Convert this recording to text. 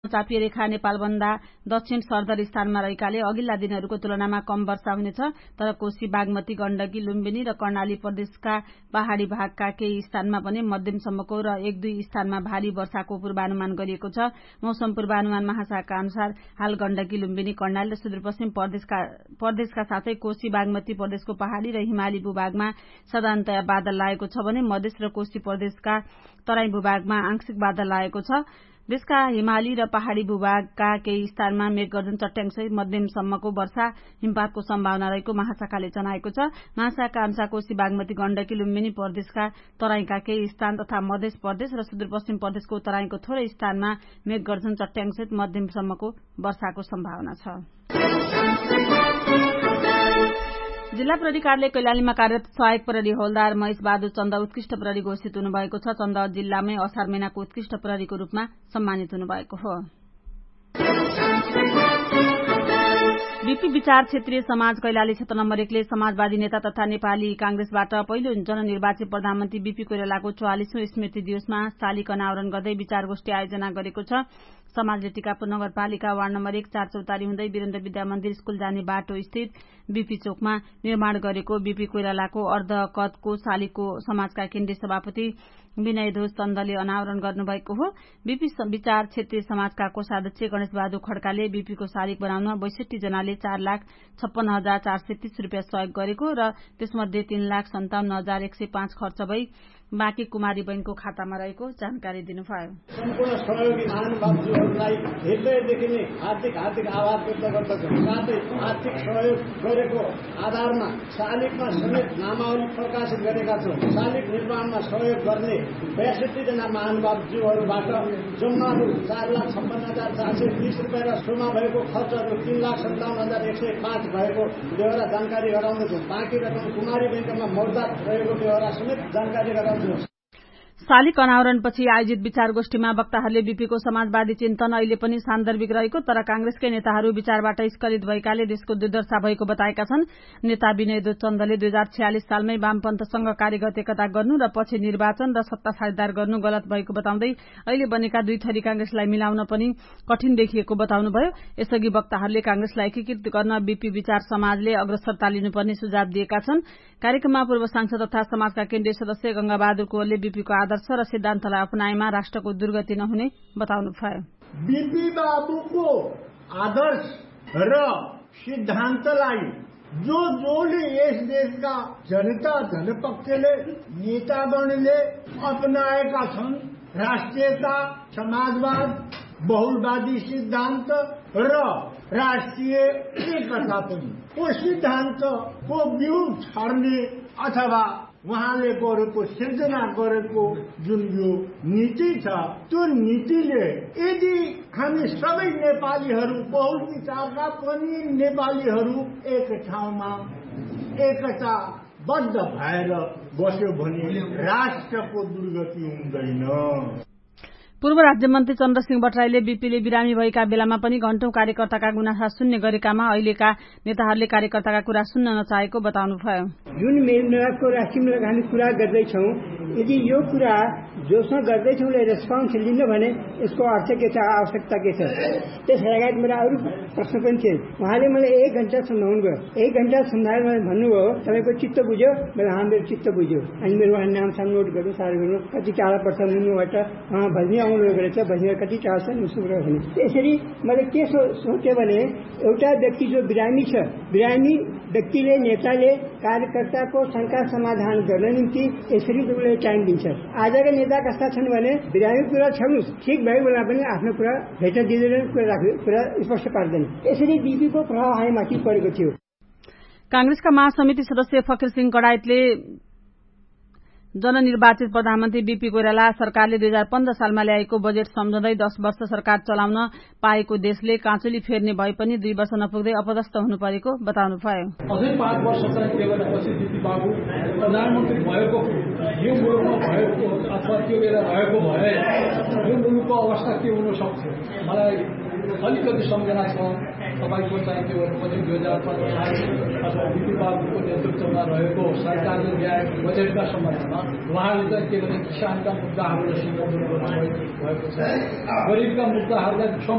चापिए रेखा नेपालभन्दा दक्षिण सरदर स्थानमा रहेकाले अघिल्ला दिनहरूको तुलनामा कम वर्षा हुनेछ। तर कोशी, बागमती, गण्डकी, लुम्बिनी र कर्णाली प्रदेशका पहाड़ी भागका केही स्थानमा पनि मध्यमसम्मको र 1-2 स्थानमा भारी वर्षाको पूर्वानुमान गरिएको छ। मौसम पूर्वानुमान महाशाखाका अनुसार हाल गण्डकी, लुम्बिनी, कर्णाली र सुदूरपश्चिम प्रदेशका साथै कोशी, बागमती प्रदेशको पहाड़ी र हिमाली भूभागमा साधारणतया बादल लागेको छ भने मधेस र कोशी प्रदेशका तराई भूभागमा आंशिक बादल लागेको छ। देशका हिमाली र पहाड़ी भूभागका केही स्थानमा मेघगर्जन, चट्याङसहित मध्यमसम्मको वर्षा हिमपातको सम्भावना रहेको महाशाखाले जनाएको छ। महाशाखाका अनुसार कोशी, बागमती, गण्डकी, लुम्बिनी प्रदेशका तराईका केही स्थान तथा मधेस प्रदेश र सुदूरपश्चिम प्रदेशको तराईको थोरै स्थानमा मेघगर्जन, चट्याङसहित मध्यमसम्मको वर्षाको सम्भावना छ। जिल्ला प्रहरी कार्यालय कैलालीमा कार्यरत सहायक प्रहरी हौलदार महेश बहादुर चन्द उत्कृष्ट प्रहरी घोषित हुनुभएको छ। चन्द जिल्लामै असार महिनाको उत्कृष्ट प्रहरीको रूपमा सम्मानित हुनुभएको हो। बीपी विचार क्षेत्रीय समाज कैलाली क्षेत्र नम्बर 1 ले समाजवादी नेता तथा नेपाली कांग्रेसबाट पहिलो जननिर्वाचित प्रधानमन्त्री बीपी कोइरालाको 44औं स्मृति दिवसमा शालिग अनावरण गर्दै विचार गोष्ठी आयोजना गरेको छ। समाजले टिकापुर नगरपालिका वार्ड नम्बर 1 4 चौतारी हुँदै वीरेन्द्र विद्या मन्दिर स्कूल जाने बाटो स्थित बीपी चोकमा निर्माण गरेको बीपी कोइरालाको अर्ध कदको शालिगको समाजका केन्द्रीय सभापति विनय ध्वज चन्दले अनावरण गर्नुभएको हो। बीपी विचार क्षेत्रीय समाजका कोषाध्यक्ष गणेश बहादुर खड्काले बीपीको शालिग बनाउन 62 जनाले 4,56,430 रूपियाँ सहयोग गरेको र त्यसमध्ये 3,57,105 खर्च भई बाँकी कुमारी बैंकको खातामा रहेको जानकारी दिनुभयो। सम्पूर्ण सहयोगी महानुभावहरूलाई हृदयदेखि नै हार्दिक आभार व्यक्त गर्दछु। साथै आर्थिक सहयोग गरेको आधारमा शालिगमा समेत नामावली प्रकाशित गरेका छौं। शालिग निर्माणमा सहयोग गर्ने 62 जना महानुभावज्यूहरूबाट जम्मा रु 4,56,430 रूपियाँ र सोमा भएको खर्चहरू 3,57,105 भएको बेहोरा जानकारी गराउँदछौं। बाँकी रकम कुमारी बैंकमा मौजूद रहेको बेहोरा समेत जानकारी गराउँदछौं। शालिग अनावरणपछि आयोजित विचार गोष्ठीमा वक्ताहरूले बीपीको समाजवादी चिन्तन अहिले पनि सान्दर्भिक रहेको तर कांग्रेसकै नेताहरू विचारबाट स्खलित भएकाले देशको दुर्दशा भएको बताएका छन्। नेता विनय ध्वज चन्दले 2046 सालमै वामपन्थसँग कार्यगत एकता गर्नु र पछि निर्वाचन र सत्ता साझेदार गर्नु गलत भएको बताउँदै अहिले बनेका दुई थरी कांग्रेसलाई मिलाउन पनि कठिन देखिएको बताउनुभयो। यसअघि वक्ताहरूले कांग्रेसलाई एकीकृत गर्न बीपी विचार समाजले अग्रसरता लिनुपर्ने सुझाव दिएका छन्। कार्यक्रममा पूर्व सांसद तथा समाजका केन्द्रीय सदस्य गंगाबहादुर कोवलले बीपीको आदर्श र सिद्धान्तलाई अपनाएमा राष्ट्रको दुर्गति नहुने बताउनुभयो। बीपी बाबुको आदर्श र सिद्धान्तलाई जोले यस देशका जनता जनपक्षले नेतागणले अपनाएका छन्, राष्ट्रियता, समाजवाद, बहुलवादी सिद्धान्त र राष्ट्रिय एकता पनि को सिद्धान्तको बिउ छर्ने अथवा उहाँले गरेको सिर्जना गरेको जुन यो नीति छ त्यो नीतिले यदि हामी सबै नेपालीहरू बहुल विचारका पनि नेपालीहरू एक ठाउँमा एकताबद्ध भएर बस्यो भने राष्ट्रको दुर्गति हुँदैन। पूर्व राज्यमन्त्री चन्द्रसिंह भट्टराईले बीपीले बिरामी भएका बेलामा पनि घण्टौं कार्यकर्ताका गुनासा सुन्ने गरेकामा अहिलेका नेताहरूले कार्यकर्ताका कुरा सुन्न नचाहेको बताउनुभयो। जुन मेलमिलापको राष्ट्रिय हामी कुरा गर्दैछौं, यदि यो कुरा जोसँग गर्दैछौँ रेस्पोन्स लिन भने यसको अर्थ के छ, आवश्यकता के छ। त्यस लगायत मेरा अरू प्रश्न पनि थिए। उहाँले मलाई 1 घण्टा सम्झाउनु भयो। 1 घण्टा सम्झाएर मलाई भन्नुभयो तपाईँको चित्त बुझ्यो? मैले मेरो चित्त बुझ्यो। अनि मेरो उहाँ नाम साम नोट गर्नु सार गर्नु कति टाढा पर्छ मुनुबाट उहाँ भज्ने आउनुभएको रहेछ, भज्ने कति टाढा छ मुसुम्रो भने। यसरी मैले के सोचेँ भने एउटा व्यक्ति जो बिरामी छ, बिरामी व्यक्तिले नेताले कार्यकर्ताको शंका समाधान गर्न निम्ति यसरी उसले टाइम दिन्छ। आजका नेता कस्ता छन् भने बिरामी कुरा छाड्नुस्, ठिक भएको बेला पनि आफ्नो कुरा भेट्न दिँदैन, कुरा स्पष्ट पार्दैन। यसरी बीपीको प्रभाव हामीमाथि परेको थियो। कांग्रेसका महासमिति सदस्य फकीर सिंह कडायतले जननिर्वाचित प्रधानमन्त्री बीपी कोइराला सरकारले 2015 सालमा ल्याएको बजेट सम्झँदै 10 वर्ष सरकार चलाउन पाएको देशले काँचुली फेर्ने भए पनि 2 वर्ष नपुग्दै अपदस्थ हुनु परेको बताउनुभयो। अझै 5 वर्ष चाहिँ के गरेपछि बीपी बाबु प्रधानमन्त्री भएको यो मुलुकमा भएको अथवा त्यो बेला भएको भए यो मुलुकको अवस्था के हुन सक्थ्यो मलाई अलिकति सम्झना छ। तपाईको चाहिँ त्यो बजेट 2015 साल अथवा बीपी बाबुको नेतृत्वमा रहेको सरकारले ल्याएको बजेटका सम्बन्धमा उहाँले चाहिँ के भने किसानका मुद्दाहरूलाई सिङ्गापुर गर्नुभएको छ, गरिबका मुद्दाहरूलाई